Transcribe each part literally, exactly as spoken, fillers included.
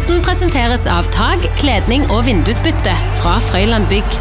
Podden presenteres av tag, kledning og vindusbytte fra Frøyland Bygg.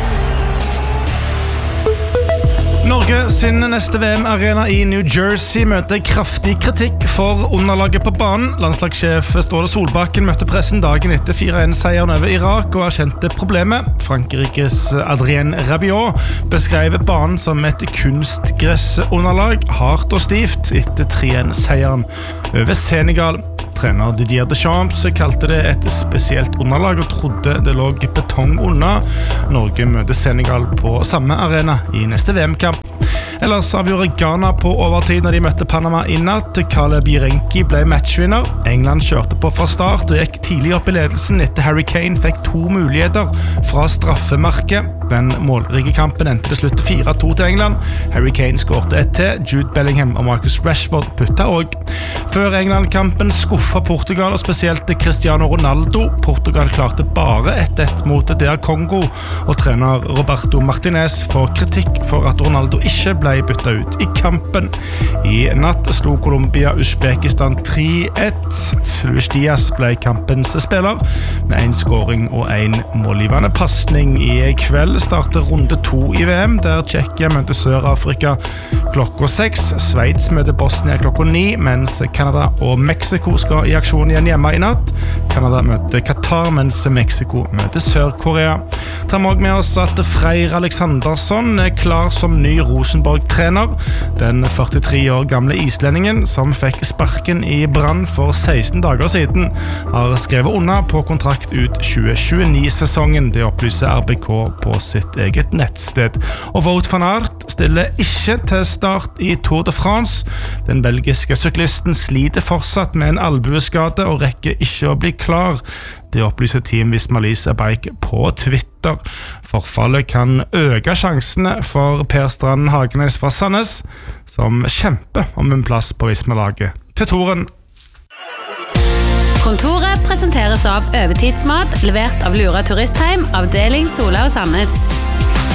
Norge sin neste V M-arena i New Jersey møter kraftig kritikk for underlaget på banen. Landslagssjef Ståle Solbakken møtte pressen dagen etter fire en-seieren over Irak og erkjente problemet. Frankrikes Adrien Rabiot beskrev banen som et kunstgressunderlag, hardt og stivt, etter tre en-seieren over Senegal. Trener Didier Deschamps kalte det et spesielt underlag og trodde det lå betong under. Norge møter Senegal på samme arena i neste V M-kamp. Ellers avgjorde Ghana på overtid når de møtte Panama i natt. Caleb Jirenki ble matchvinner. England kjørte på fra start og gikk tidlig opp i ledelsen etter Harry Kane fikk to muligheter fra straffemarket. Den målrike kampen endte til slutt fire to til England. Harry Kane skårte ett til. Jude Bellingham og Marcus Rashford putta også. Før England-kampen skuffa Portugal, og spesielt Cristiano Ronaldo. Portugal klarte bare ett ett mot D R Kongo, og trener Roberto Martinez får kritikk for at Ronaldo ikke ble bytta ut i kampen. I natt slo Colombia Uzbekistan tre ett. Luis Diaz ble kampens spiller med en scoring og en målgivende passning. I kveld starter runde to i V M, der Tsjekkia møter Sør-Afrika klokka seks. Sveits møter Bosnia klokka ni, mens Canada og Mexico skal i aksjon igjen hjemme i natt. Canada møter Qatar, mens Mexico møter Sør-Korea. Tar vi også med oss at Freyr Alexandersson er klar som ny Rosenborg-trener. Den førtitre år gamle islendingen, som fikk sparken i Brann for seksten dager siden, har skrevet under på kontrakt ut tjue tjueni-sesongen. Det opplyser R B K på sitt eget nettsted. Og Wout van Aert stiller ikke til start i Tour de France. Den belgiske syklisten sliter fortsatt med en albueskade og rekker ikke å bli klar. Det opplyser Team Visma Lease a Bike på Twitter. Forfallet kan øke sjansene for Per Strand Hagenes fra Sandnes, som kjemper om en plass på Visma-laget til Touren. Kontoret presenteres av Øvetidsmat, levert av Lura Turistheim, avdeling Sola og Sandnes.